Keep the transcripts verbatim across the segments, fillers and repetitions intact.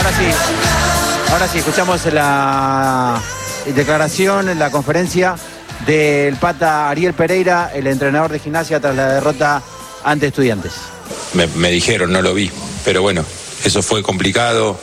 Ahora sí, ahora sí, escuchamos la declaración, la conferencia del Pata Ariel Pereira, el entrenador de Gimnasia, tras la derrota ante Estudiantes. Me, me dijeron, no lo vi, pero bueno, eso fue complicado.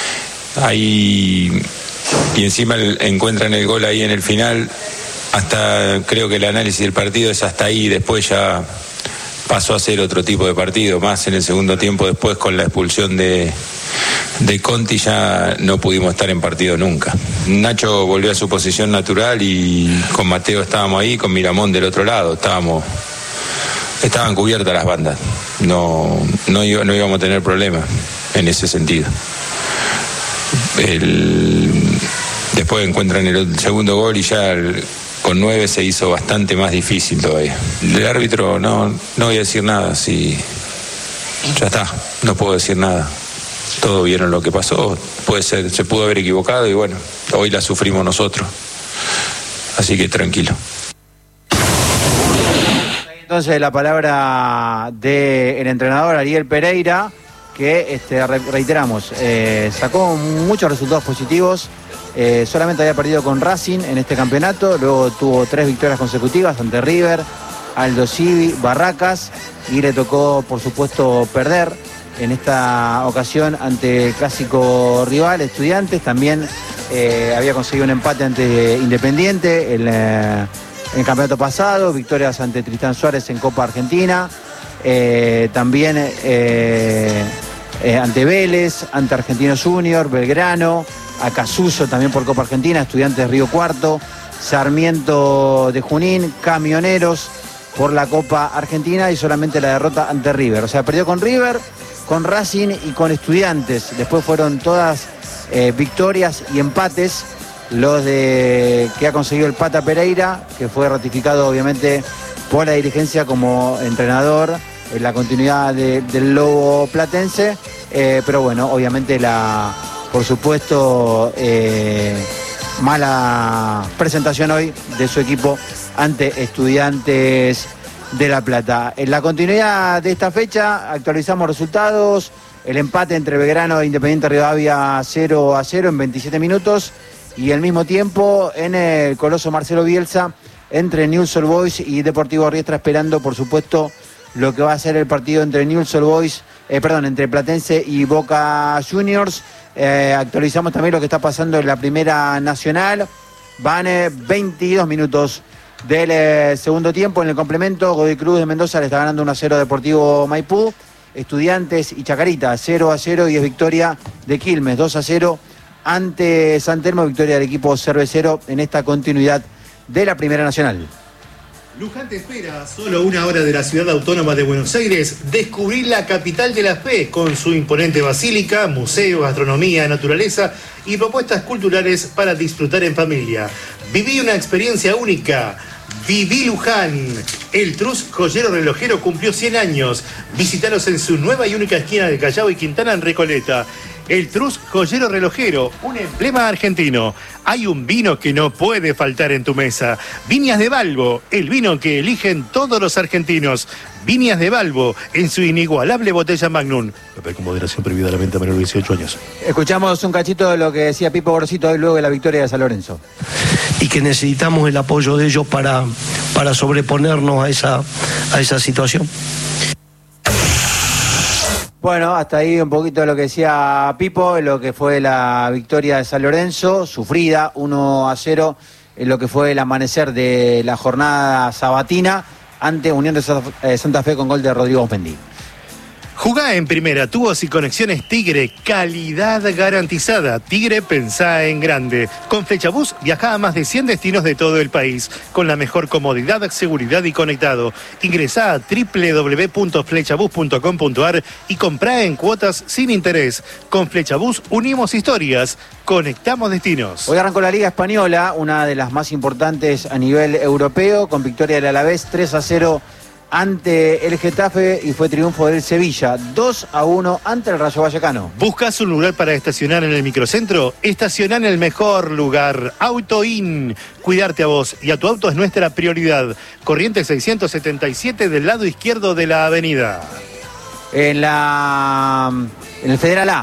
Ahí, y encima el, encuentran el gol ahí en el final. Hasta creo que el análisis del partido es hasta ahí, después ya pasó a ser otro tipo de partido, más en el segundo tiempo. Después, con la expulsión de, de Conti, ya no pudimos estar en partido nunca. Nacho volvió a su posición natural y con Mateo estábamos ahí, con Miramón del otro lado, estábamos estaban cubiertas las bandas, no, no, no íbamos a tener problemas en ese sentido. El, después encuentran el segundo gol y ya el, con nueve se hizo bastante más difícil todavía. El árbitro, no, no voy a decir nada, si ya está, no puedo decir nada. Todos vieron lo que pasó, puede ser, se pudo haber equivocado y bueno, hoy la sufrimos nosotros. Así que tranquilo. Entonces la palabra del entrenador Ariel Pereira, que este, reiteramos, eh, sacó muchos resultados positivos. Eh, solamente había perdido con Racing en este campeonato, luego tuvo tres victorias consecutivas ante River, Aldo Civi, Barracas, y le tocó por supuesto perder en esta ocasión ante el clásico rival Estudiantes. También eh, había conseguido un empate ante Independiente el, eh, en el campeonato pasado, victorias ante Tristán Suárez en Copa Argentina, eh, también eh, eh, ante Vélez, ante Argentinos Junior, Belgrano, Acasuso también por Copa Argentina, Estudiantes Río Cuarto, Sarmiento de Junín, Camioneros por la Copa Argentina y solamente la derrota ante River. O sea, perdió con River, con Racing y con Estudiantes. Después fueron todas eh, victorias y empates los de que ha conseguido el Pata Pereira, que fue ratificado obviamente por la dirigencia como entrenador en la continuidad de, del Lobo Platense. Eh, pero bueno, obviamente la... Por supuesto, eh, mala presentación hoy de su equipo ante Estudiantes de La Plata. En la continuidad de esta fecha actualizamos resultados. El empate entre Belgrano e Independiente Rivadavia cero a cero en veintisiete minutos. Y al mismo tiempo en el Coloso Marcelo Bielsa entre Newell's Old Boys y Deportivo Riestra, esperando por supuesto lo que va a ser el partido entre Newell's Old Boys, eh, perdón, entre Platense y Boca Juniors. Eh, actualizamos también lo que está pasando en la Primera Nacional. Van eh, veintidós minutos del eh, segundo tiempo. En el complemento, Godoy Cruz de Mendoza le está ganando uno a cero a Deportivo Maipú. Estudiantes y Chacarita cero a cero, y es victoria de Quilmes dos a cero ante San Telmo, victoria del equipo cervecero en esta continuidad de la Primera Nacional. Luján te espera, solo una hora de la ciudad autónoma de Buenos Aires, descubrir la capital de la fe con su imponente basílica, museo, gastronomía, naturaleza y propuestas culturales para disfrutar en familia. Viví una experiencia única. Viví Luján. El Trus Joyero Relojero cumplió cien años. Visítalos en su nueva y única esquina de Callao y Quintana en Recoleta. El Trus Joyero Relojero, un emblema argentino. Hay un vino que no puede faltar en tu mesa. Viñas de Balbo, el vino que eligen todos los argentinos. Viñas de Balbo, en su inigualable botella Magnum. Beber con moderación, prohibida la venta a menor de dieciocho años. Escuchamos un cachito de lo que decía Pipo Gorosito hoy luego de la victoria de San Lorenzo. Y que necesitamos el apoyo de ellos para, para sobreponernos a esa, a esa situación. Bueno, hasta ahí un poquito de lo que decía Pipo, en lo que fue la victoria de San Lorenzo, sufrida, uno a cero, en lo que fue el amanecer de la jornada sabatina ante Unión de Santa Fe con gol de Rodrigo Osmendi. Jugá en Primera, tubos y conexiones Tigre, calidad garantizada. Tigre, pensá en grande. Con Flechabús viajá a más de cien destinos de todo el país, con la mejor comodidad, seguridad y conectado. Ingresá a doble u doble u doble u punto flechabús punto com punto a r y comprá en cuotas sin interés. Con Flechabús unimos historias, conectamos destinos. Hoy arrancó la Liga Española, una de las más importantes a nivel europeo, con victoria del Alavés tres a cero ante el Getafe, y fue triunfo del Sevilla dos a uno ante el Rayo Vallecano. ¿Buscas un lugar para estacionar en el microcentro? Estaciona en el mejor lugar, AutoIn. Cuidarte a vos y a tu auto es nuestra prioridad. Corrientes seiscientos setenta y siete del lado izquierdo de la avenida. En la en el Federal A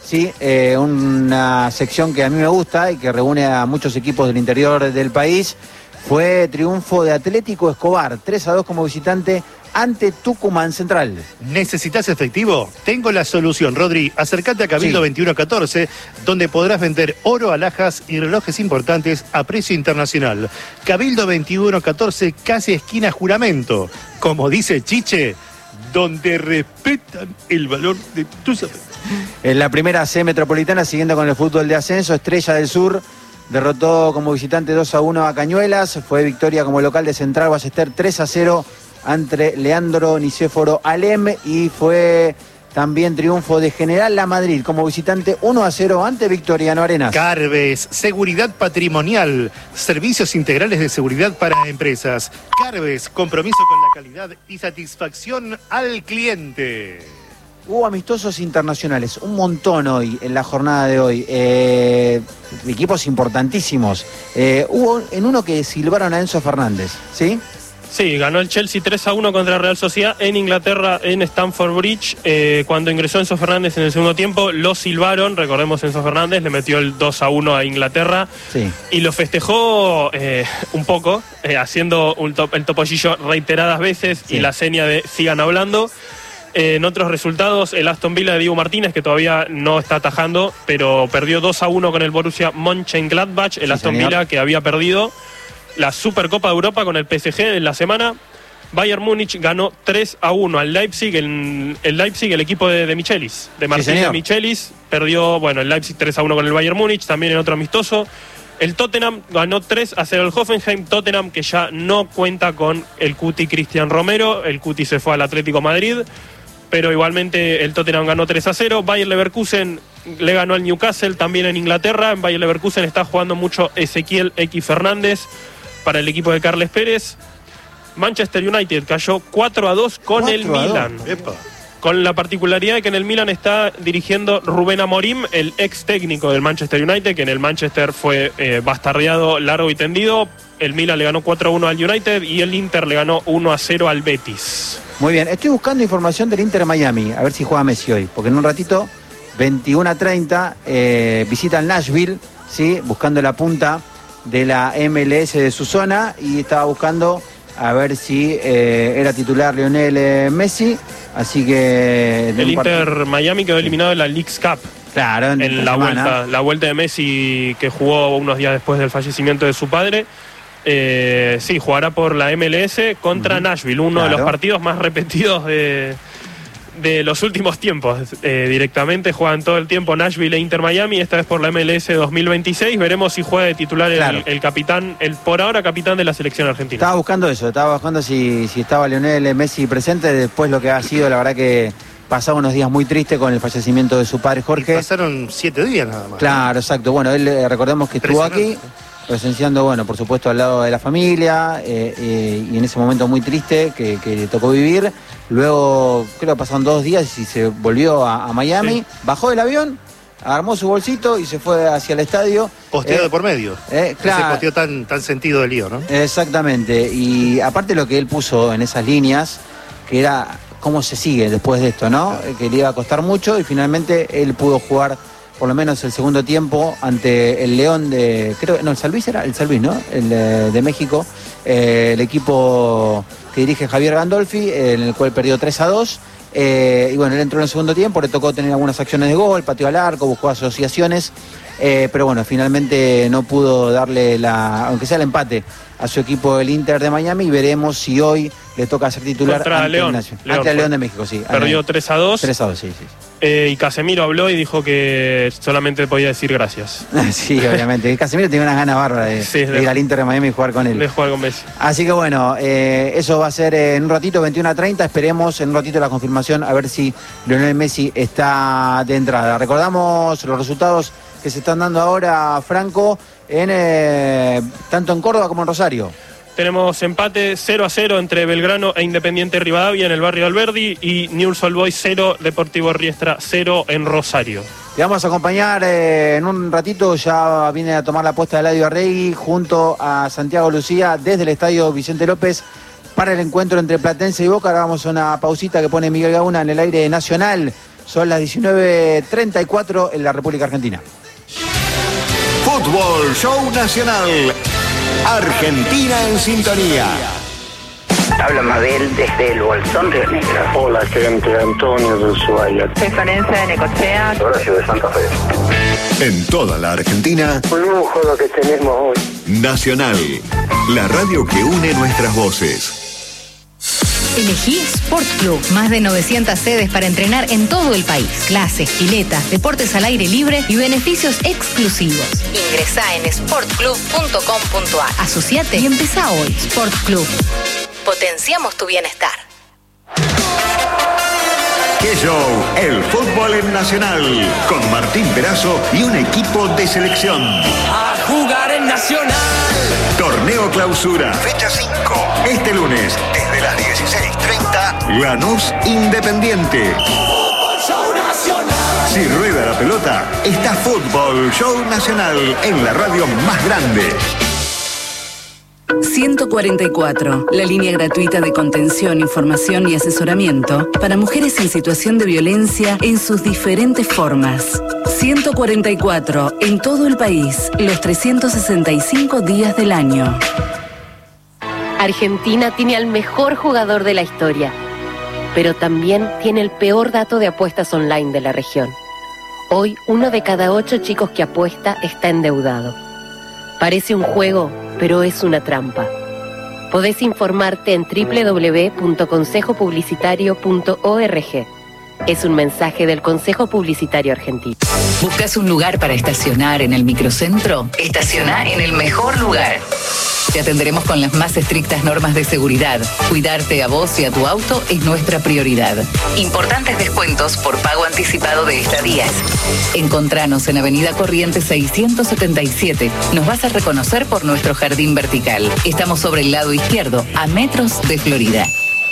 Sí, eh, una sección que a mí me gusta y que reúne a muchos equipos del interior del país. Fue triunfo de Atlético Escobar, tres a dos como visitante ante Tucumán Central. ¿Necesitas efectivo? Tengo la solución, Rodri. Acércate a Cabildo sí. veintiuno catorce, donde podrás vender oro, alhajas y relojes importantes a precio internacional. Cabildo veintiuno catorce, casi esquina Juramento. Como dice Chiche, donde respetan el valor de tus afectos. En la primera C metropolitana, siguiendo con el fútbol de ascenso, Estrella del Sur derrotó como visitante dos a uno a Cañuelas. Fue victoria como local de Central Ballester tres a cero ante Leandro Nicéforo Alem. Y fue también triunfo de General La Madrid como visitante uno a cero ante Victoriano Arenas. Carves, seguridad patrimonial, servicios integrales de seguridad para empresas. Carves, compromiso con la calidad y satisfacción al cliente. Hubo amistosos internacionales, un montón hoy, en la jornada de hoy. Eh, equipos importantísimos. Eh, hubo en uno que silbaron a Enzo Fernández, ¿sí? Sí, ganó el Chelsea tres a uno contra Real Sociedad en Inglaterra, en Stamford Bridge. Eh, cuando ingresó Enzo Fernández en el segundo tiempo, lo silbaron. Recordemos, Enzo Fernández le metió el dos a uno a Inglaterra. Sí. Y lo festejó eh, un poco, eh, haciendo un to- el topollillo reiteradas veces sí. y la seña de sigan hablando. Eh, en otros resultados, el Aston Villa de Diego Martínez, que todavía no está atajando, pero perdió dos a uno con el Borussia Mönchengladbach. El sí, Aston señor. Villa que había perdido la Supercopa de Europa con el P S G en la semana. Bayern Múnich ganó tres a uno al Leipzig. El, el Leipzig, el equipo de, de Michelis, de Martín sí, de Michelis, perdió, bueno, el Leipzig tres a uno con el Bayern Múnich, también en otro amistoso. El Tottenham ganó tres a cero al Hoffenheim. Tottenham que ya no cuenta con el Cuti Cristian Romero. El Cuti se fue al Atlético Madrid, pero igualmente el Tottenham ganó tres a cero. Bayer Leverkusen le ganó al Newcastle, también en Inglaterra. En Bayer Leverkusen está jugando mucho Ezequiel X Fernández para el equipo de Carles Pérez. Manchester United cayó cuatro a dos con el Milan. Epa. Con la particularidad de que en el Milan está dirigiendo Rubén Amorim, el ex técnico del Manchester United, que en el Manchester fue eh, bastardeado largo y tendido. El Milan le ganó cuatro a uno al United y el Inter le ganó uno a cero al Betis. Muy bien, estoy buscando información del Inter Miami, a ver si juega Messi hoy, porque en un ratito, veintiuno a treinta, eh, visita al Nashville, ¿sí? Buscando la punta de la M L S de su zona, y estaba buscando a ver si eh, era titular Lionel eh, Messi, así que... El Inter part... Miami quedó eliminado de la Leagues Cup. Claro, en, en la vuelta, la vuelta de Messi, que jugó unos días después del fallecimiento de su padre. Eh, sí, jugará por la M L S contra uh-huh. Nashville, uno claro. de los partidos más repetidos de, de los últimos tiempos. Eh, directamente juegan todo el tiempo Nashville e Inter Miami, esta vez por la M L S dos mil veintiséis. Veremos si juega de titular claro. el, el capitán, el por ahora capitán de la selección argentina. Estaba buscando eso, estaba buscando si, si estaba Lionel Messi presente, después lo que ha sido, la verdad que pasaba unos días muy tristes con el fallecimiento de su padre Jorge. Y pasaron siete días nada más. Claro, ¿no? Exacto. Bueno, él eh, recordemos que estuvo aquí presenciando, bueno, por supuesto al lado de la familia, eh, eh, y en ese momento muy triste que, que le tocó vivir. Luego, creo que pasaron dos días y se volvió a, a Miami, sí. Bajó del avión, armó su bolsito y se fue hacia el estadio. Posteado eh, de por medio. Eh, claro. Ese posteo tan, tan sentido del lío, ¿no? Exactamente. Y aparte lo que él puso en esas líneas, que era cómo se sigue después de esto, ¿no? Claro. Que le iba a costar mucho y finalmente él pudo jugar por lo menos el segundo tiempo ante el León de, creo, no, el San Luis era, el San Luis, ¿no? El de, de México, eh, el equipo que dirige Javier Gandolfi, eh, en el cual perdió tres a dos, eh, y bueno, él entró en el segundo tiempo, le tocó tener algunas acciones de gol, pateó al arco, buscó asociaciones, eh, pero bueno, finalmente no pudo darle la, aunque sea el empate, a su equipo el Inter de Miami, y veremos si hoy le toca ser titular contra ante León. el León, ante el León de México, sí. Perdió tres a dos. tres a dos, sí, sí. Eh, y Casemiro habló y dijo que solamente podía decir gracias. Sí, obviamente. Casemiro tiene unas ganas bárbaras de, sí, de, de ir al Inter de Miami y jugar con él. De jugar con Messi. Así que bueno, eh, eso va a ser en un ratito, veintiuno a treinta. Esperemos en un ratito la confirmación, a ver si Lionel Messi está de entrada. Recordamos los resultados que se están dando ahora, Franco, en eh, tanto en Córdoba como en Rosario. Tenemos empate cero a cero entre Belgrano e Independiente Rivadavia en el barrio Alberdi, y Newell's Old Boys cero, Deportivo Riestra cero en Rosario. Te vamos a acompañar eh, en un ratito, ya viene a tomar la puesta de Eladio Arregui junto a Santiago Lucía desde el estadio Vicente López para el encuentro entre Platense y Boca. Ahora vamos a una pausita que pone Miguel Gauna en el aire nacional. Son las diecinueve treinta y cuatro en la República Argentina. Fútbol Show Nacional. Argentina en sintonía. Habla Mabel desde el Bolsón, Río Negro. Hola, gente. Antonio de Ushuaia. Soy Florencia de Necochea. Horacio de Santa Fe. En toda la Argentina. Un lujo lo que tenemos hoy. Nacional. La radio que une nuestras voces. Elegí Sport Club. Más de novecientas sedes para entrenar en todo el país. Clases, piletas, deportes al aire libre y beneficios exclusivos. Ingresá en sport club punto com punto a r. Asociate y empezá hoy. Sport Club. Potenciamos tu bienestar. ¡Qué show! El fútbol en Nacional. Con Martín Perazo y un equipo de selección. A jugar en Nacional. Torneo Clausura. Fecha cinco. Este lunes, desde las dieciséis treinta, Lanús Independiente. Fútbol Show Nacional. Si rueda la pelota, está Fútbol Show Nacional en la radio más grande. ciento cuarenta y cuatro, la línea gratuita de contención, información y asesoramiento para mujeres en situación de violencia en sus diferentes formas. ciento cuarenta y cuatro, en todo el país, los trescientos sesenta y cinco días del año. Argentina tiene al mejor jugador de la historia, pero también tiene el peor dato de apuestas online de la región. Hoy, uno de cada ocho chicos que apuesta está endeudado. Parece un juego, pero es una trampa. Podés informarte en doble u doble u doble u punto consejo publicitario punto org. Es un mensaje del Consejo Publicitario Argentino. ¿Buscas un lugar para estacionar en el microcentro? Estaciona en el mejor lugar. Te atenderemos con las más estrictas normas de seguridad. Cuidarte a vos y a tu auto es nuestra prioridad. Importantes descuentos por pago anticipado de estadías. Encontranos en Avenida Corrientes seiscientos setenta y siete. Nos vas a reconocer por nuestro jardín vertical. Estamos sobre el lado izquierdo, a metros de Florida.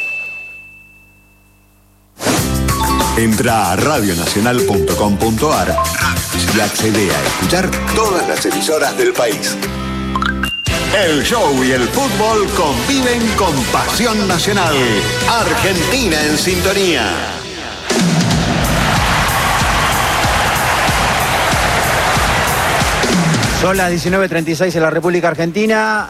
Entra a radio nacional punto com punto a r y accede a escuchar todas las emisoras del país. El show y el fútbol conviven con pasión nacional. Argentina en sintonía. Son las diecinueve treinta y seis en la República Argentina.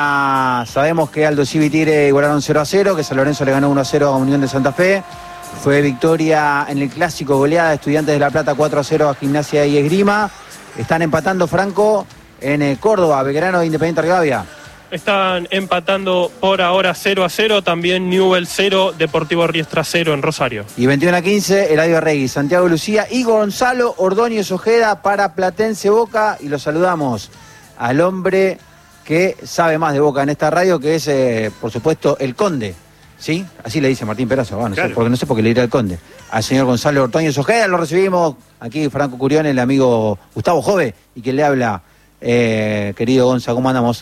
Ya sabemos que Aldo Civi y Tigre igualaron cero a cero, que San Lorenzo le ganó uno a cero a Unión de Santa Fe. Fue victoria en el clásico, goleada de Estudiantes de La Plata cuatro a cero a Gimnasia y Esgrima. Están empatando, Franco, en eh, Córdoba, Belgrano e Independiente Rivadavia. Están empatando por ahora cero a cero, también Newell cero, Deportivo Riestra cero en Rosario. Y veintiuno a quince, Eladio Arregui, Santiago Lucía y Gonzalo Ordóñez Ojeda para Platense Boca. Y lo saludamos al hombre que sabe más de Boca en esta radio, que es, eh, por supuesto, el Conde. ¿Sí? Así le dice Martín Perazo, bueno, claro. no, sé, porque, no sé por qué le dirá el Conde. Al señor Gonzalo Ordóñez Ojeda lo recibimos aquí, Franco Curión, el amigo Gustavo Jove, y que le habla, eh, querido Gonza, ¿cómo andamos?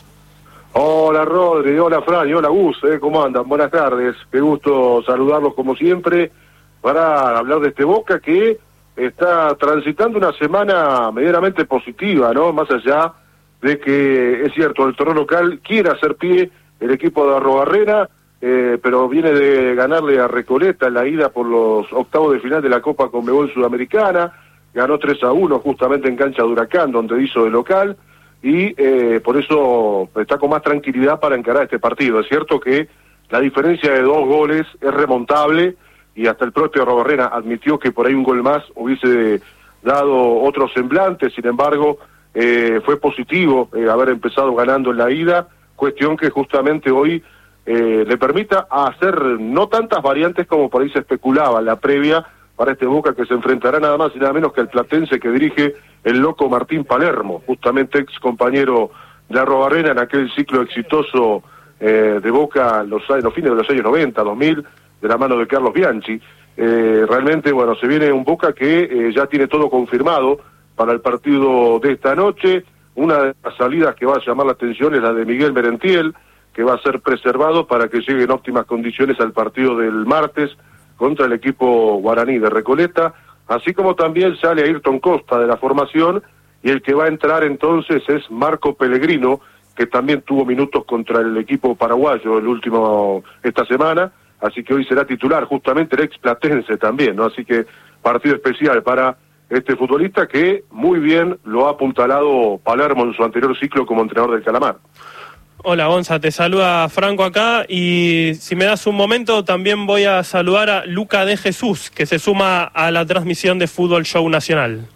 Hola Rodri, hola Fran y hola Gus, ¿eh? ¿Cómo andan? Buenas tardes, qué gusto saludarlos como siempre para hablar de este Boca que está transitando una semana medianamente positiva, ¿no? Más allá de que, es cierto, el torneo local quiere hacer pie el equipo de Arrobarrena, Eh, pero viene de ganarle a Recoleta en la ida por los octavos de final de la Copa Conmebol Sudamericana, ganó tres a uno justamente en cancha de Huracán, donde hizo de local, y eh, por eso está con más tranquilidad para encarar este partido. Es cierto que la diferencia de dos goles es remontable, y hasta el propio Arrobarrena admitió que por ahí un gol más hubiese dado otro semblante. Sin embargo, eh, fue positivo eh, haber empezado ganando en la ida, cuestión que justamente hoy Eh, le permita hacer no tantas variantes como por ahí se especulaba en la previa para este Boca, que se enfrentará nada más y nada menos que el platense que dirige el loco Martín Palermo, justamente ex compañero de Arrobarrena en aquel ciclo exitoso eh, de Boca los, los fines de los años noventa, dos mil, de la mano de Carlos Bianchi. Eh, realmente, bueno, se viene un Boca que eh, ya tiene todo confirmado para el partido de esta noche. Una de las salidas que va a llamar la atención es la de Miguel Merentiel, que va a ser preservado para que llegue en óptimas condiciones al partido del martes contra el equipo guaraní de Recoleta, así como también sale Ayrton Costa de la formación, y el que va a entrar entonces es Marco Pellegrino, que también tuvo minutos contra el equipo paraguayo el último esta semana, así que hoy será titular justamente el ex platense también, ¿no? Así que partido especial para este futbolista que muy bien lo ha apuntalado Palermo en su anterior ciclo como entrenador del Calamar. Hola Gonza, te saluda Franco acá y si me das un momento también voy a saludar a Luca de Jesús, que se suma a la transmisión de Fútbol Show Nacional.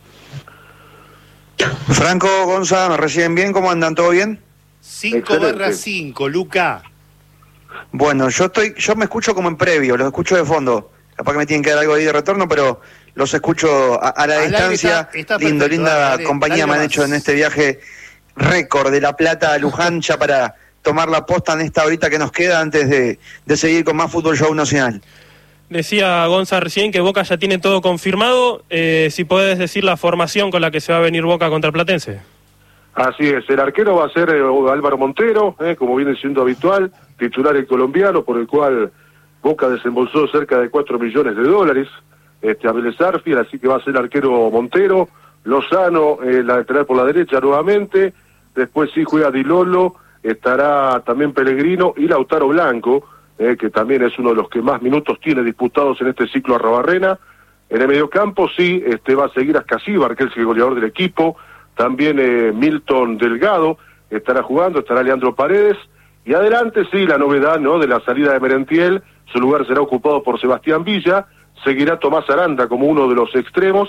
Franco, Gonza, ¿me reciben bien? ¿Cómo andan? ¿Todo bien? cinco barra cinco, Luca. Bueno, yo estoy, yo me escucho como en previo, los escucho de fondo. Capaz que me tienen que dar algo ahí de retorno, pero los escucho a, a la Al distancia. Está, está Lindo, perfecto, linda dale, compañía dale me han hecho en este viaje récord de La Plata a Luján, ya para tomar la posta en esta horita que nos queda antes de, de seguir con más Fútbol Show Nacional. Decía Gonza recién que Boca ya tiene todo confirmado. Eh, si podés decir la formación con la que se va a venir Boca contra Platense. Así es, el arquero va a ser eh, Álvaro Montero, eh, como viene siendo habitual, titular el colombiano, por el cual Boca desembolsó cerca de cuatro millones de dólares, este, a Vélez Sarsfield, así que va a ser el arquero Montero, Lozano, eh, la lateral por la derecha nuevamente, después sí juega Di Lolo, estará también Pellegrino y Lautaro Blanco, eh, que también es uno de los que más minutos tiene disputados en este ciclo Arrobarrena. En el mediocampo sí, este, va a seguir Ascasíbar, que es el goleador del equipo, también eh, Milton Delgado estará jugando, estará Leandro Paredes, y adelante sí, la novedad, ¿no?, de la salida de Merentiel, su lugar será ocupado por Sebastián Villa, seguirá Tomás Aranda como uno de los extremos,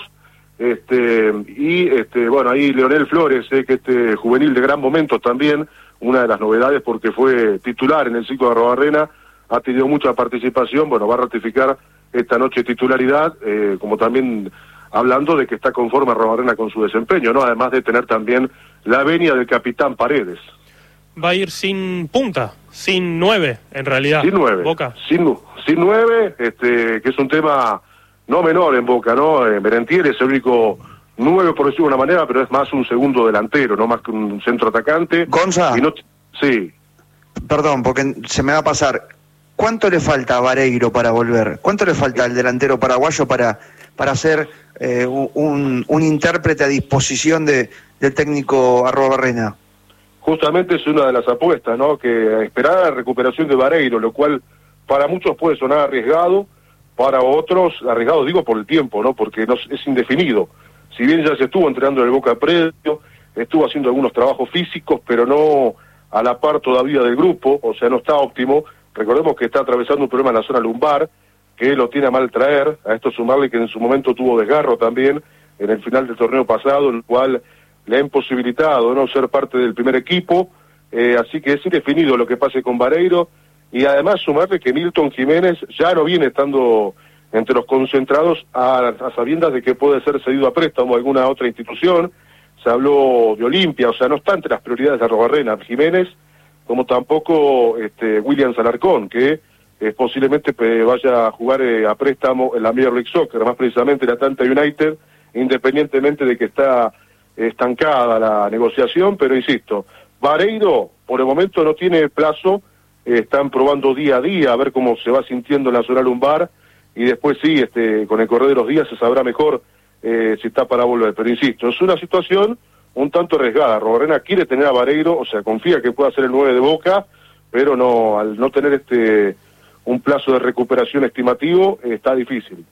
este y este bueno, ahí Leonel Flores, eh, que este juvenil de gran momento también, una de las novedades porque fue titular en el ciclo de Arrobarrena, ha tenido mucha participación, bueno, va a ratificar esta noche titularidad, eh, como también hablando de que está conforme Arrobarrena con su desempeño, ¿no? Además de tener también la venia del capitán Paredes. Va a ir sin punta, sin nueve, en realidad. Sin nueve. Boca. Sin, sin nueve, este, que es un tema no menor en Boca, ¿no? Eh, Merentiel es el único nueve, por decirlo de una manera, pero es más un segundo delantero, no más que un centro atacante. Gonza. Y no, sí. Perdón, porque se me va a pasar. ¿Cuánto le falta a Vareiro para volver? ¿Cuánto le falta al delantero paraguayo para, para ser eh, un, un intérprete a disposición de, del técnico Arrobarrena? Justamente es una de las apuestas, ¿no? Que esperar la recuperación de Vareiro, lo cual para muchos puede sonar arriesgado, para otros, arriesgado digo por el tiempo, ¿no? Porque no, es indefinido. Si bien ya se estuvo entrenando en el Boca previo, estuvo haciendo algunos trabajos físicos, pero no a la par todavía del grupo, o sea, no está óptimo. Recordemos que está atravesando un problema en la zona lumbar, que lo tiene a mal traer, a esto sumarle que en su momento tuvo desgarro también, en el final del torneo pasado, en el cual le ha imposibilitado no ser parte del primer equipo, eh, así que es indefinido lo que pase con Vareiro, y además sumarle que Milton Jiménez ya no viene estando entre los concentrados a, a sabiendas de que puede ser cedido a préstamo a alguna otra institución. Se habló de Olimpia, o sea, no está entre las prioridades de Arrobarrena Jiménez, como tampoco este, William Alarcón, que eh, posiblemente eh, vaya a jugar eh, a préstamo en la Major League Soccer, más precisamente el Atlanta United, independientemente de que está estancada la negociación, pero insisto, Vareiro por el momento no tiene plazo, eh, están probando día a día a ver cómo se va sintiendo en la zona lumbar, y después sí, este, con el correr de los días se sabrá mejor eh, si está para volver, pero insisto, es una situación un tanto arriesgada. Arrobarrena quiere tener a Vareiro, o sea, confía que pueda ser el nueve de Boca, pero no, al no tener este un plazo de recuperación estimativo, eh, está difícil.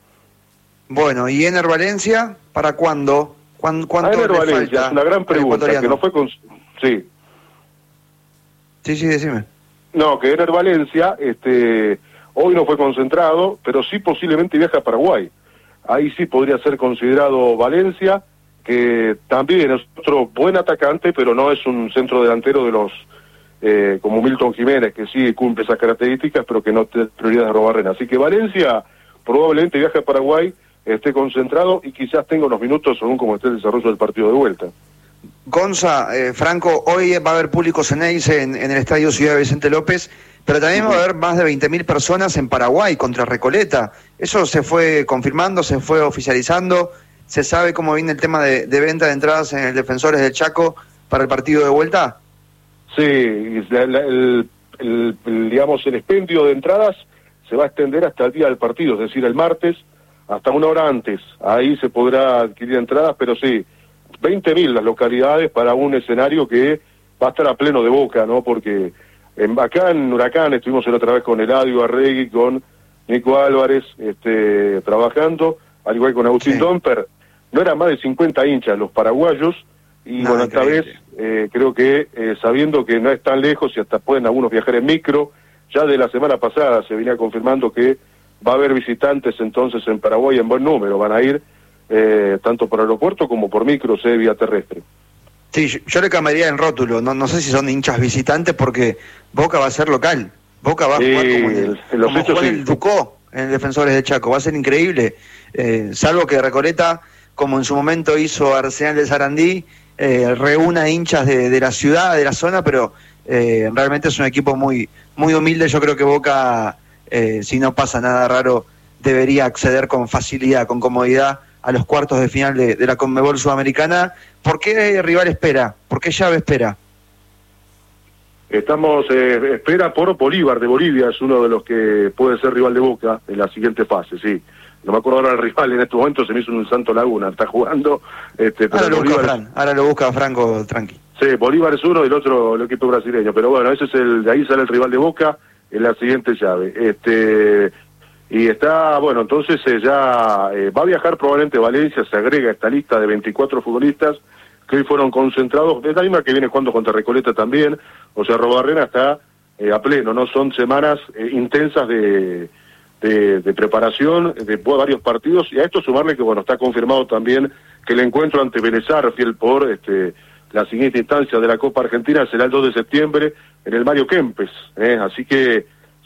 Bueno, ¿y Ener Valencia para cuándo? ¿Cuán, ¿Cuánto Ener le Valencia, falta? es una gran pregunta, que no fue con... Sí. Sí, sí, decime. No, que Ener Valencia, este, hoy no fue concentrado, pero sí posiblemente viaja a Paraguay. Ahí sí podría ser considerado Valencia, que también es otro buen atacante, pero no es un centro delantero de los eh, como Milton Jiménez, que sí cumple esas características, pero que no tiene prioridad de Arrobarrena. Así que Valencia probablemente viaje a Paraguay, esté concentrado y quizás tenga unos minutos según como esté el desarrollo del partido de vuelta. Gonza, eh, Franco, hoy va a haber público Ceneice en, en el Estadio Ciudad Vicente López, pero también va a haber más de veinte mil personas en Paraguay contra Recoleta. ¿Eso se fue confirmando, se fue oficializando? ¿Se sabe cómo viene el tema de, de venta de entradas en el Defensores del Chaco para el partido de vuelta? Sí, el, el, el, el, digamos, el expendio de entradas se va a extender hasta el día del partido, es decir, el martes, hasta una hora antes. Ahí se podrá adquirir entradas, pero sí, veinte mil las localidades para un escenario que va a estar a pleno de Boca, ¿no? Porque en, acá en Huracán estuvimos la otra vez con Eladio Arregui, con Nico Álvarez, este, trabajando. al igual que con Agustín sí. Domper, no eran más de cincuenta hinchas los paraguayos, y no, bueno, esta vez eh, creo que eh, sabiendo que no es tan lejos y hasta pueden algunos viajar en micro, ya de la semana pasada se venía confirmando que va a haber visitantes entonces en Paraguay en buen número, van a ir eh, tanto por aeropuerto como por micro, eh, vía terrestre. Sí, yo, yo le cambiaría el rótulo, no, no sé si son hinchas visitantes porque Boca va a ser local, Boca va a jugar eh, como, en el, en como jugó sí. el Ducó en el Defensores de Chaco, va a ser increíble, eh, salvo que Recoleta, como en su momento hizo Arsenal de Sarandí, eh, reúna hinchas de, de la ciudad, de la zona, pero eh, realmente es un equipo muy, muy humilde. Yo creo que Boca, eh, si no pasa nada raro, debería acceder con facilidad, con comodidad a los cuartos de final de, de la Conmebol Sudamericana. ¿Por qué rival espera? ¿Por qué llave espera? Estamos, eh, espera por Bolívar de Bolivia, es uno de los que puede ser rival de Boca en la siguiente fase, sí. No me acuerdo ahora el rival en estos momentos, se me hizo un Santo Laguna, está jugando. Este, ahora, lo Bolívar busca Fran, es... ahora lo busca Franco, tranqui. Sí, Bolívar es uno y el otro el equipo brasileño, pero bueno, ese es el, de ahí sale el rival de Boca en la siguiente llave. Este y está, bueno, entonces eh, ya eh, va a viajar probablemente Valencia, se agrega a esta lista de veinticuatro futbolistas que hoy fueron concentrados, es la misma que viene jugando contra Recoleta también, o sea, Arrobarrena está eh, a pleno, ¿no? Son semanas eh, intensas de... De, de preparación de varios partidos, y a esto sumarle que bueno, está confirmado también que el encuentro ante Vélez Sarsfield por este, la siguiente instancia de la Copa Argentina será el dos de septiembre en el Mario Kempes, ¿eh? Así que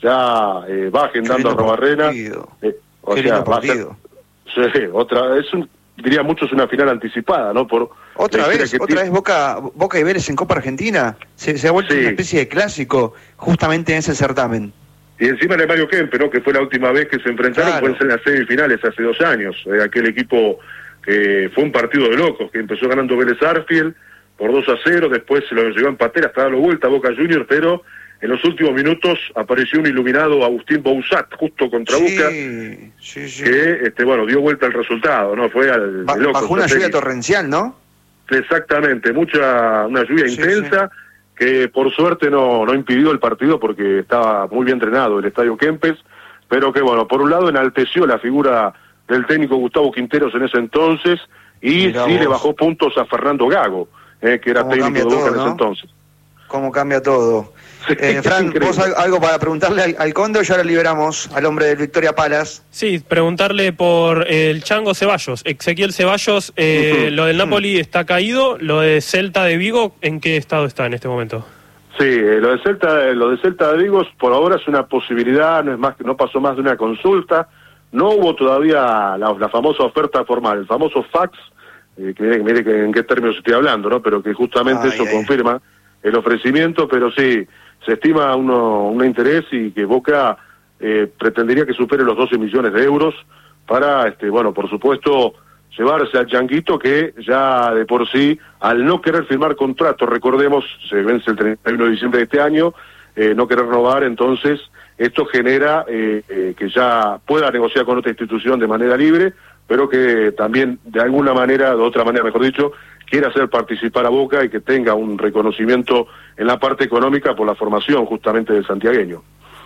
ya eh, va agendando a Arrobarrena, eh, o Qué sea, va a ser, sí, otra, es un, diría muchos una final anticipada, ¿no? Por otra vez, otra tiene... vez Boca, Boca y Vélez en Copa Argentina, se, se ha vuelto sí. una especie de clásico justamente en ese certamen. Y encima en el Mario Kempe, ¿no? Que fue la última vez que se enfrentaron, claro. Pueden ser en las semifinales hace dos años. Eh, aquel equipo que fue un partido de locos, que empezó ganando Vélez Sarsfield por dos a cero, después se lo llevó a empatar hasta darlo vuelta a Boca Juniors, pero en los últimos minutos apareció un iluminado Agustín Bouzat, justo contra sí, Boca, sí, sí. que este, bueno, dio vuelta el resultado, ¿no? Fue al ba loco. Bajo una lluvia torrencial, ¿no? Exactamente, mucha una lluvia sí, intensa. Sí. que por suerte no, no impidió el partido porque estaba muy bien entrenado el Estadio Kempes, pero que bueno, por un lado enalteció la figura del técnico Gustavo Quinteros en ese entonces, y Mirá sí vos. le bajó puntos a Fernando Gago, eh, que era técnico de Boca todo, en ese ¿no? entonces. Cómo cambia todo. Sí, eh, Fran, ¿vos algo para preguntarle al, al Conde o ya lo liberamos al hombre del Victoria Palace? Sí, preguntarle por el Chango Ceballos, Ezequiel Ceballos, eh, uh-huh. lo del Napoli uh-huh. está caído, lo de Celta de Vigo, ¿en qué estado está en este momento? Sí, eh, lo de Celta, lo de Celta de Vigo por ahora es una posibilidad, no es más, no pasó más de una consulta, no hubo todavía la, la famosa oferta formal, el famoso fax, eh, que mire, mire que en qué términos estoy hablando, ¿no? Pero que justamente ay, eso ay, confirma ay. el ofrecimiento, pero sí, se estima uno, un interés y que Boca eh, pretendería que supere los doce millones de euros para, este, bueno, por supuesto, llevarse al Changuito, que ya de por sí, al no querer firmar contrato, recordemos, se vence el treinta y uno de diciembre de este año, eh, no querer renovar, entonces esto genera eh, eh, que ya pueda negociar con otra institución de manera libre, pero que también de alguna manera, de otra manera mejor dicho, quiera hacer participar a Boca y que tenga un reconocimiento en la parte económica por la formación justamente del santiagueño.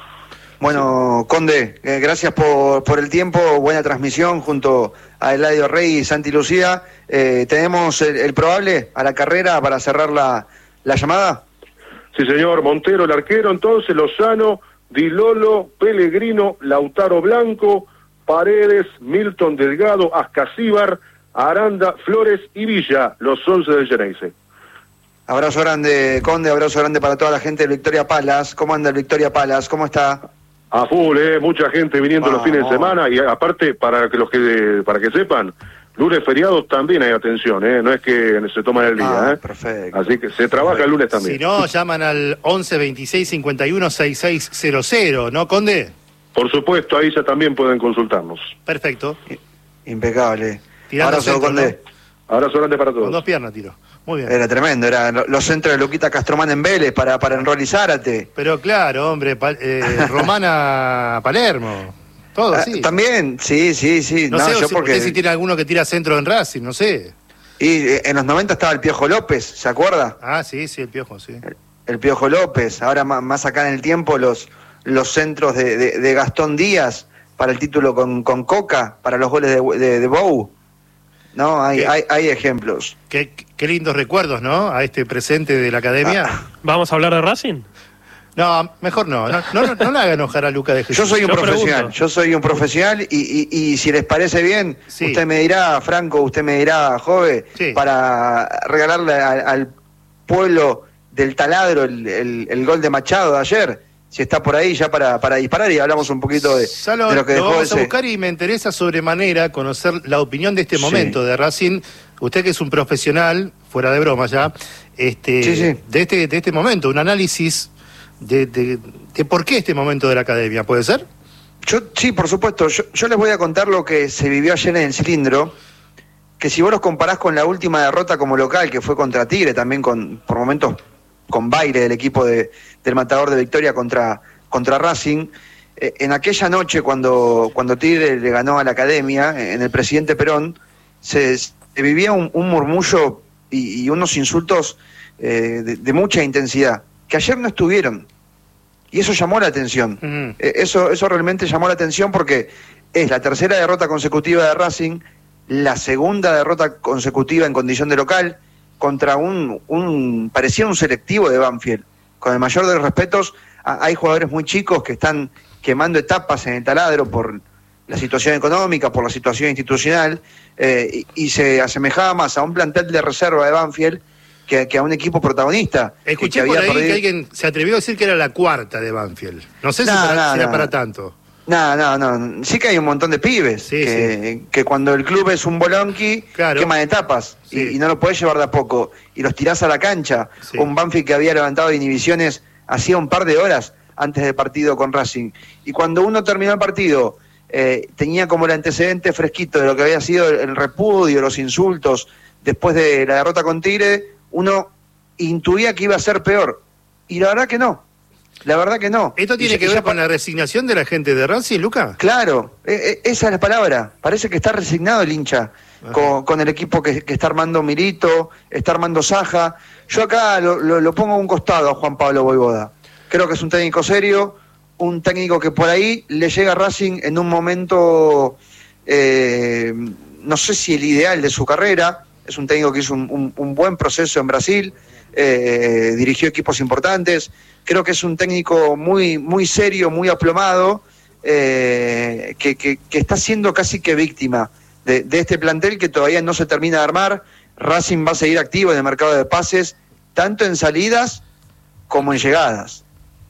Bueno, Conde, eh, gracias por, por el tiempo, buena transmisión junto a Eladio Rey y Santi Lucía. Eh, ¿Tenemos el, el probable a la carrera para cerrar la, la llamada? Sí, señor. Montero, el arquero, entonces Lozano, Di Lolo, Pellegrino, Lautaro Blanco, Paredes, Milton Delgado, Ascasíbar, Aranda, Flores y Villa, los once del Geneise. Abrazo grande, Conde, abrazo grande para toda la gente de Victoria Palace. ¿Cómo anda el Victoria Palace? ¿Cómo está? A full, eh, mucha gente viniendo Vamos. los fines de semana, y aparte, para que los que para que sepan, lunes feriados también hay atención, eh, no es que se toman el día, ah, eh. Perfecto. Así que se trabaja perfecto. el lunes también. Si no, llaman al once veintiséis cincuenta y uno sesenta y seis cero cero, ¿no, Conde? Por supuesto, ahí ya también pueden consultarnos. Perfecto. Impecable. Tirando Abrazo, centro, Conde. ¿no? Abrazo grande para todos. Con dos piernas tiro. Muy bien. Era tremendo, eran los centros de Luquita Castromán en Vélez para, para Enrol y Zárate. Pero claro, hombre, pa, eh, Romana Palermo, todo así. Ah, también, sí, sí, sí. No, no sé yo si, porque... si tiene alguno que tira centro en Racing, no sé. Y en los noventa estaba el Piojo López, ¿se acuerda? Ah, sí, sí, el Piojo, sí. El, el Piojo López, ahora más, más acá en el tiempo los, los centros de, de, de Gastón Díaz, para el título con, con Coca, para los goles de, de, de Bou. No, hay, hay, hay ejemplos. Qué, qué lindos recuerdos, ¿no? A este presente de la academia. Ah. ¿Vamos a hablar de Racing? No, mejor no. No, no, no, no le haga enojar a Luca de Jesús. Yo soy un yo profesional, pregunto. yo soy un profesional y, y, y si les parece bien, sí. usted me dirá, Franco, usted me dirá, Jove, sí. para regalarle al, al pueblo del Taladro el, el, el gol de Machado de ayer, si está por ahí ya para, para disparar y hablamos un poquito de, Salo, de lo que lo dejó vamos ese... a buscar y me interesa sobremanera conocer la opinión de este Sí. momento de Racing. Usted que es un profesional, fuera de broma ya, este, Sí, sí. De, este, de este momento, un análisis de, de, de por qué este momento de la academia, ¿puede ser? Yo, sí, por supuesto. Yo, yo les voy a contar lo que se vivió ayer en el Cilindro, que si vos los comparás con la última derrota como local, que fue contra Tigre, también con por momentos con baile del equipo de, del Matador de Victoria contra, contra Racing, eh, en aquella noche cuando, cuando Tigre le ganó a la academia, en el Presidente Perón, se, se vivía un, un murmullo y, y unos insultos eh, de, de mucha intensidad, que ayer no estuvieron. Y eso llamó la atención. Uh-huh. eh, eso, eso realmente llamó la atención porque es la tercera derrota consecutiva de Racing, la segunda derrota consecutiva en condición de local, contra un, un parecía un selectivo de Banfield. Con el mayor de los respetos, a, hay jugadores muy chicos que están quemando etapas en el Taladro por la situación económica, por la situación institucional, eh, y, y se asemejaba más a un plantel de reserva de Banfield que, que a un equipo protagonista. Escuché que por había ahí perdido... que alguien se atrevió a decir que era la cuarta de Banfield. No sé no, si, para, no, si era no. para tanto. No, no, no. Sí que hay un montón de pibes sí, que, sí. que cuando el club es un bolonqui, claro. queman etapas sí. y, y no lo podés llevar de a poco. Y los tirás a la cancha. Sí. Un Banfield que había levantado inhibiciones hacía un par de horas antes del partido con Racing. Y cuando uno terminó el partido, eh, tenía como el antecedente fresquito de lo que había sido el, el repudio, los insultos, después de la derrota con Tigre, uno intuía que iba a ser peor. Y la verdad que no. La verdad que no. ¿Esto tiene y, que y ver ya... con la resignación de la gente de Racing, Luca? Claro, eh, esa es la palabra. Parece que está resignado el hincha con, con el equipo que, que está armando Milito, está armando Saja. Yo acá lo, lo, lo pongo a un costado a Juan Pablo Voivoda. Creo que es un técnico serio, un técnico que por ahí le llega a Racing en un momento, eh, no sé si el ideal de su carrera. Es un técnico que hizo un, un, un buen proceso en Brasil, eh, dirigió equipos importantes. Creo que es un técnico muy, muy serio, muy aplomado, eh, que, que, que está siendo casi que víctima de, de este plantel que todavía no se termina de armar. Racing va a seguir activo en el mercado de pases, tanto en salidas como en llegadas.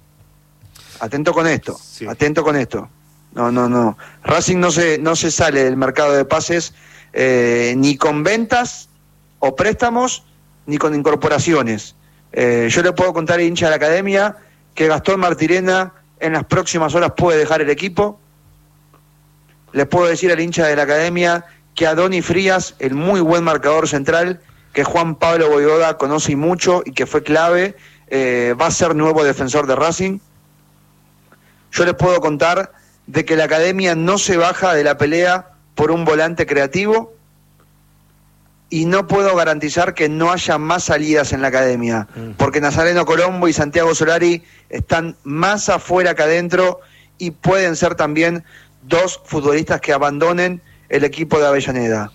Atento con esto, sí. atento con esto. No, no, no. Racing no se, no se sale del mercado de pases eh, ni con ventas o préstamos, ni con incorporaciones. Eh, yo le puedo contar al hincha de la academia que Gastón Martirena en las próximas horas puede dejar el equipo. Les puedo decir al hincha de la academia que a Donny Frías, el muy buen marcador central, que Juan Pablo Voivoda conoce mucho y que fue clave, eh, va a ser nuevo defensor de Racing. Yo les puedo contar de que la academia no se baja de la pelea por un volante creativo, y no puedo garantizar que no haya más salidas en la academia, porque Nazareno Colombo y Santiago Solari están más afuera que adentro y pueden ser también dos futbolistas que abandonen el equipo de Avellaneda.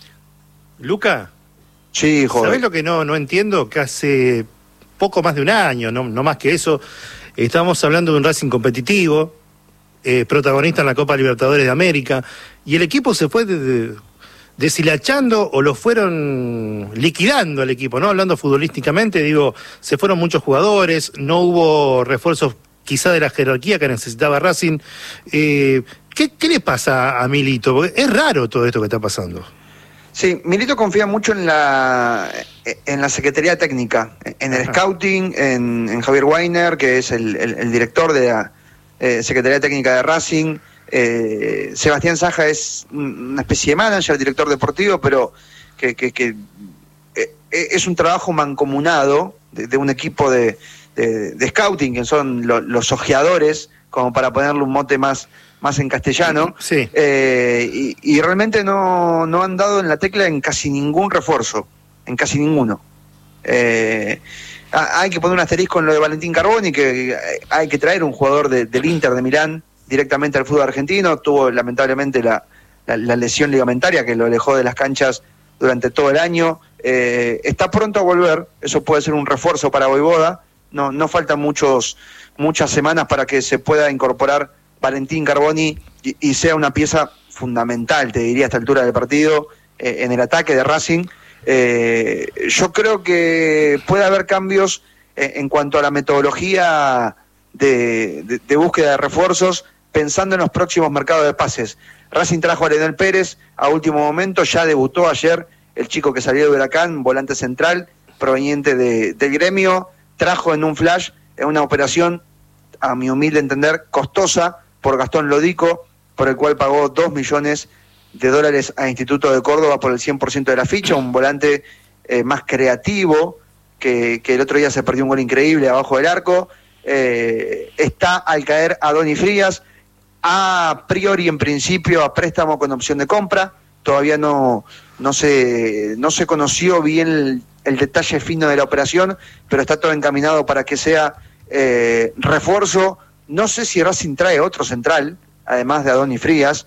Luca, sí, joder. ¿Sabés lo que no, no entiendo? Que hace poco más de un año, no, no más que eso, estamos hablando de un Racing competitivo, eh, protagonista en la Copa Libertadores de América, y el equipo se fue de, de, deshilachando o lo fueron liquidando al equipo, ¿no? Hablando futbolísticamente, digo, se fueron muchos jugadores, no hubo refuerzos quizá de la jerarquía que necesitaba Racing. Eh, ¿qué, ¿Qué le pasa a Milito? Porque es raro todo esto que está pasando. Sí, Milito confía mucho en la en la Secretaría Técnica, en el Ajá. Scouting, en, en Javier Weiner, que es el, el, el director de la eh, Secretaría Técnica de Racing. Eh, Sebastián Saja es una especie de manager, director deportivo, pero que, que, que eh, es un trabajo mancomunado de, de un equipo de, de, de scouting, que son lo, los ojeadores, como para ponerle un mote más, más en castellano. Sí. Eh, y, y realmente no, no han dado en la tecla en casi ningún refuerzo, en casi ninguno. Eh, hay que poner un asterisco en lo de Valentín Carboni, que hay que traer un jugador de, del Inter de Milán, directamente al fútbol argentino, tuvo lamentablemente la, la, la lesión ligamentaria que lo alejó de las canchas durante todo el año, eh, está pronto a volver, eso puede ser un refuerzo para Voivoda, no, no faltan muchos, muchas semanas para que se pueda incorporar Valentín Carboni y, y sea una pieza fundamental, te diría, a esta altura del partido, eh, en el ataque de Racing. Eh, yo creo que puede haber cambios eh, en cuanto a la metodología de, de, de búsqueda de refuerzos, pensando en los próximos mercados de pases. Racing trajo a Leonel Pérez a último momento, ya debutó ayer el chico que salió de Huracán, volante central, proveniente de, del Gremio, trajo en un flash, en una operación, a mi humilde entender, costosa por Gastón Lodico, por el cual pagó dos millones de dólares a Instituto de Córdoba por el cien por ciento de la ficha, un volante eh, más creativo, que, que el otro día se perdió un gol increíble abajo del arco. Eh, está al caer Adoni Frías, a priori en principio a préstamo con opción de compra, todavía no, no, se, no se conoció bien el, el detalle fino de la operación, pero está todo encaminado para que sea eh, refuerzo. No sé si Racing trae otro central, además de Adoni Frías,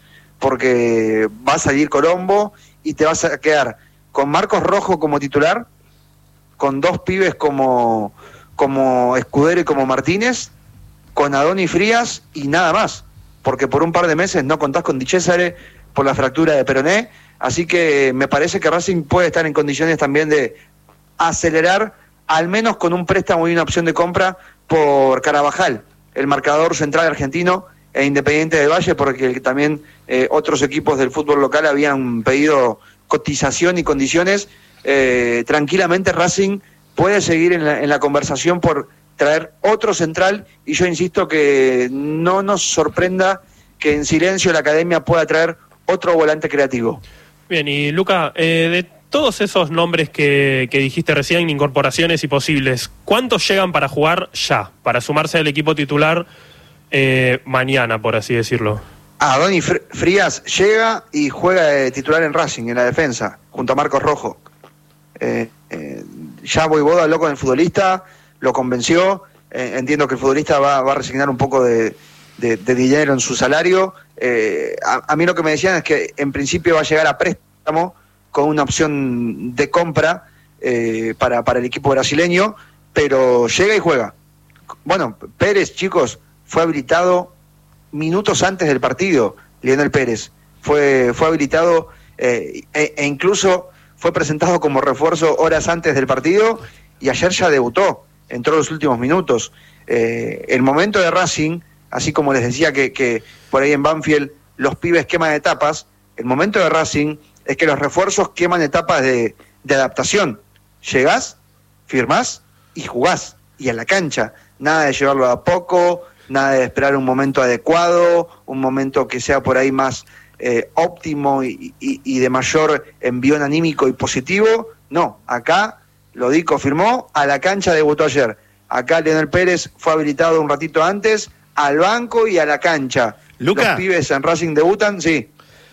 porque va a salir Colombo y te vas a quedar con Marcos Rojo como titular, con dos pibes como, como Escudero y como Martínez, con Adoni Frías y nada más, porque por un par de meses no contás con Di Cesare por la fractura de peroné, así que me parece que Racing puede estar en condiciones también de acelerar, al menos con un préstamo y una opción de compra por Carabajal, el marcador central argentino, e Independiente del Valle, porque también eh, otros equipos del fútbol local habían pedido cotización y condiciones. Eh, tranquilamente Racing puede seguir en la, en la conversación por traer otro central, y yo insisto que no nos sorprenda que en silencio la academia pueda traer otro volante creativo. Bien, y Luca, eh, de todos esos nombres que, que dijiste recién, incorporaciones y posibles, ¿cuántos llegan para jugar ya, para sumarse al equipo titular eh, mañana, por así decirlo? Ah, Adoni Frías llega y juega de titular en Racing, en la defensa, junto a Marcos Rojo. Eh, eh, ya Voivoda habló con el futbolista, lo convenció, eh, entiendo que el futbolista va, va a resignar un poco de, de, de dinero en su salario. Eh, a, a mí lo que me decían es que en principio va a llegar a préstamo con una opción de compra eh, para, para el equipo brasileño, pero llega y juega. Bueno, Pérez, chicos, fue habilitado minutos antes del partido, Leonel Pérez. Fue, fue habilitado eh, e, e incluso fue presentado como refuerzo horas antes del partido, y ayer ya debutó, entró los últimos minutos. Eh, el momento de Racing, así como les decía que, que por ahí en Banfield los pibes queman etapas, el momento de Racing es que los refuerzos queman etapas de, de adaptación. Llegás, firmás y jugás, y a la cancha. Nada de llevarlo a poco, nada de esperar un momento adecuado, un momento que sea por ahí más eh, óptimo y, y, y de mayor envión anímico y positivo. No, acá Lodico firmó, a la cancha debutó ayer. Acá Leonel Pérez fue habilitado un ratito antes, al banco y a la cancha. Luca, los pibes en Racing debutan, sí.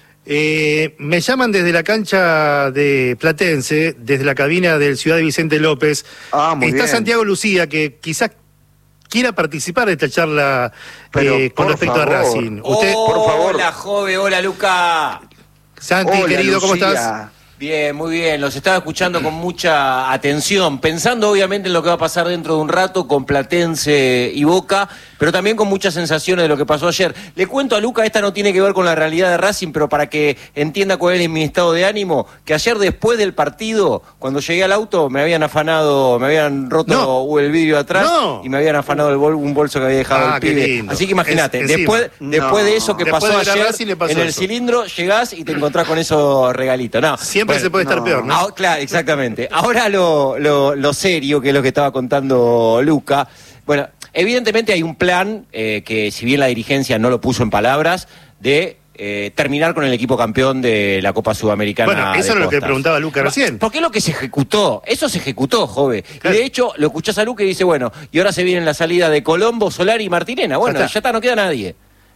Eh, me llaman desde la cancha de Platense, desde la cabina del Ciudad de Vicente López. Ah, muy Está bien. Santiago Lucía, que quizás quiera participar de esta charla Pero, eh, con por respecto favor. a Racing. Usted, Oh, por favor. Hola, Jove, hola, Luca. Santi, Hola, querido, ¿cómo Lucía. estás? Bien, muy bien, los estaba escuchando con mucha atención, pensando obviamente en lo que va a pasar dentro de un rato con Platense y Boca, pero también con muchas sensaciones de lo que pasó ayer. Le cuento a Luca, esta no tiene que ver con la realidad de Racing, pero para que entienda cuál es mi estado de ánimo, que ayer después del partido, cuando llegué al auto, me habían afanado, me habían roto No. el vidrio atrás No. y me habían afanado el bol- un bolso que había dejado Ah, el qué pibe. lindo. Así que imagínate, Es- encima. después, después de eso que Después pasó de ver a ayer, Racing le pasó en el eso. cilindro llegás y te encontrás con esos regalitos. No, Siempre bueno, se puede estar no. peor, ¿no? Ah, claro, exactamente. Ahora lo, lo, lo serio, que es lo que estaba contando Luca. Bueno, evidentemente hay un plan eh, que, si bien la dirigencia no lo puso en palabras, de eh, terminar con el equipo campeón de la Copa Sudamericana. Bueno, eso de era lo que Costas. preguntaba Luca recién. Porque es lo que se ejecutó, eso se ejecutó, Jove. Claro. Y de hecho, lo escuchás a Luca y dice, bueno, y ahora se viene la salida de Colombo, Solari y Martirena. Bueno, Ya ya está. está, no queda nadie.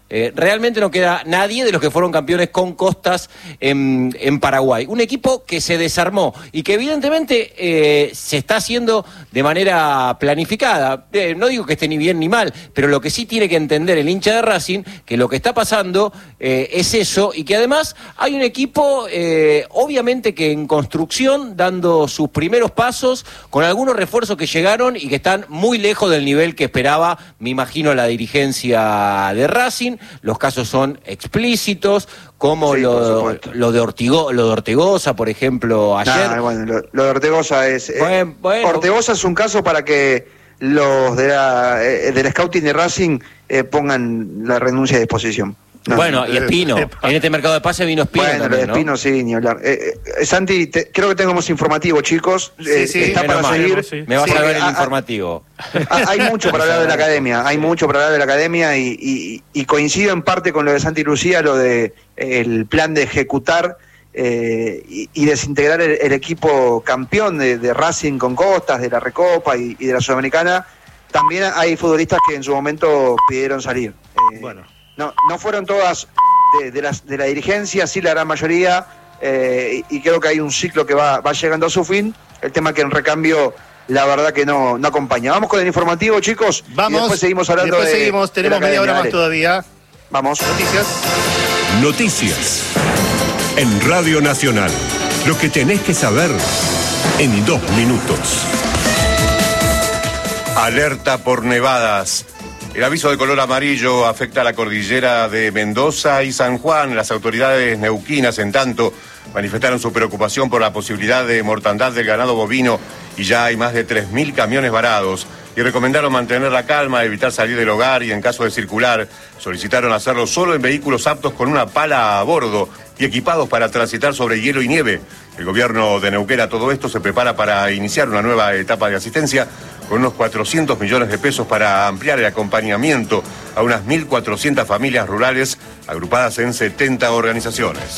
Eh, realmente no queda nadie de los que fueron campeones con Costas en, en Paraguay. Un equipo que se desarmó y que evidentemente eh, se está haciendo de manera planificada. Eh, no digo que esté ni bien ni mal, pero lo que sí tiene que entender el hincha de Racing, que lo que está pasando eh, es eso, y que además hay un equipo eh, obviamente que en construcción, dando sus primeros pasos, con algunos refuerzos que llegaron y que están muy lejos del nivel que esperaba, me imagino, la dirigencia de Racing. Los casos son explícitos, como sí, lo, lo, de Ortigo, lo de Ortegoza, por ejemplo, ayer. Nah, bueno, lo, lo de Ortegoza es... Bueno, eh, bueno. Ortegoza es un caso para que los de la, eh, del scouting de Racing eh, pongan la renuncia a disposición. No. Bueno, y Espino. En este mercado de pase vino Espino. Bueno, también, lo de Espino ¿no? sí, ni hablar. Eh, eh, Santi, te, creo que tengamos informativo, chicos. Sí, eh, sí, está para mal, seguir. sí. Me vas sí, a ver el a, informativo. A, hay mucho para hablar de la academia, hay mucho para hablar de la academia y, y, y coincido en parte con lo de Santi Lucía, lo de eh, el plan de ejecutar eh, y, y desintegrar el, el equipo campeón de, de Racing con Costas, de la Recopa y, y de la Sudamericana. También hay futbolistas que en su momento pidieron salir. Eh, bueno. No, no fueron todas de, de, las, de la dirigencia, sí la gran mayoría, eh, y, y creo que hay un ciclo que va, va llegando a su fin. El tema que en recambio, la verdad que no, no acompaña. Vamos con el informativo, chicos. Vamos. Y después seguimos hablando después de seguimos, tenemos de media hora Dale. más todavía. Vamos. Noticias. Noticias. En Radio Nacional. Lo que tenés que saber en dos minutos. Alerta por nevadas. El aviso de color amarillo afecta a la cordillera de Mendoza y San Juan. Las autoridades neuquinas, en tanto, manifestaron su preocupación por la posibilidad de mortandad del ganado bovino y ya hay más de tres mil camiones varados. Y recomendaron mantener la calma, evitar salir del hogar y, en caso de circular, solicitaron hacerlo solo en vehículos aptos con una pala a bordo y equipados para transitar sobre hielo y nieve. El gobierno de Neuquén a todo esto se prepara para iniciar una nueva etapa de asistencia con unos cuatrocientos millones de pesos para ampliar el acompañamiento a unas mil cuatrocientas familias rurales agrupadas en setenta organizaciones.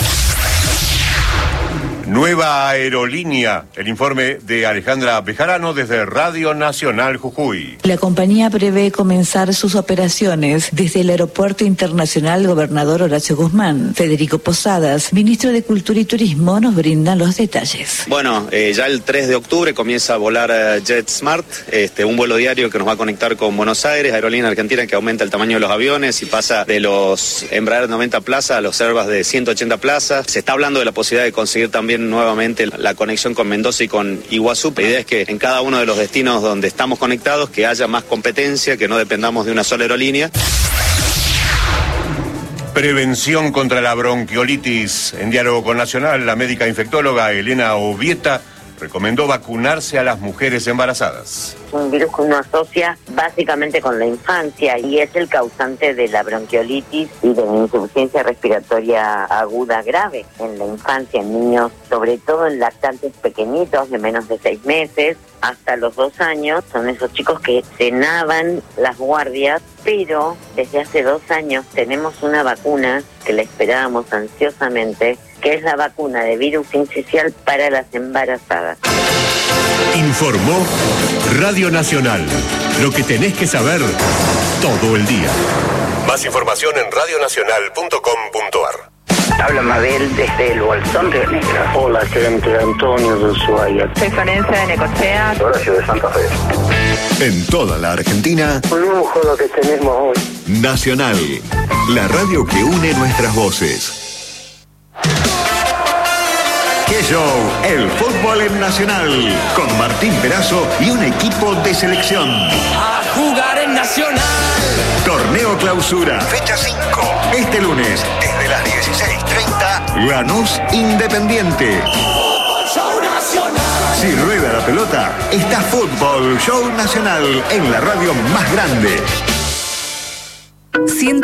Nueva aerolínea. El informe de Alejandra Bejarano desde Radio Nacional Jujuy. La compañía prevé comenzar sus operaciones desde el Aeropuerto Internacional Gobernador Horacio Guzmán. Federico Posadas, ministro de Cultura y Turismo, nos brindan los detalles. Bueno, eh, ya el tres de octubre comienza a volar eh, JetSmart, este, un vuelo diario que nos va a conectar con Buenos Aires, aerolínea argentina que aumenta el tamaño de los aviones y pasa de los Embraer noventa plazas a los Airbus de ciento ochenta plazas. Se está hablando de la posibilidad de conseguir también nuevamente la conexión con Mendoza y con Iguazú. La idea es que en cada uno de los destinos donde estamos conectados que haya más competencia, que no dependamos de una sola aerolínea. Prevención contra la bronquiolitis. En diálogo con Nacional, la médica infectóloga Elena Ovieta recomendó vacunarse a las mujeres embarazadas. Un virus que uno asocia básicamente con la infancia y es el causante de la bronquiolitis y de la insuficiencia respiratoria aguda grave en la infancia, en niños, sobre todo en lactantes pequeñitos de menos de seis meses hasta los dos años. Son esos chicos que cenaban las guardias, pero desde hace dos años tenemos una vacuna que la esperábamos ansiosamente, que es la vacuna de virus sincicial para las embarazadas. Informó Radio Nacional. Lo que tenés que saber todo el día. Más información en radio nacional punto com punto ar. Habla Mabel desde el Bolsón Río Negro. Hola, gente, Antonio de Ushuaia. Soy Florencia de Necochea. Horacio de Santa Fe. En toda la Argentina, un lujo lo que tenemos hoy. Nacional, la radio que une nuestras voces. ¡Qué show! El fútbol en Nacional, con Martín Perazo y un equipo de selección. A jugar en Nacional. Torneo Clausura, fecha cinco. Este lunes, desde las dieciséis treinta, Lanús Independiente. Fútbol Show Nacional. Si rueda la pelota, está Fútbol Show Nacional en la radio más grande.